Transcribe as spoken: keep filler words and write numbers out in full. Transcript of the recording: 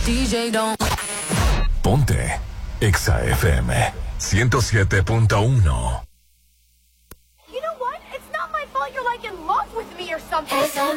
D J don't. Ponte Exa F M ciento siete punto uno. You know what? It's not my fault you're like in love with me or something.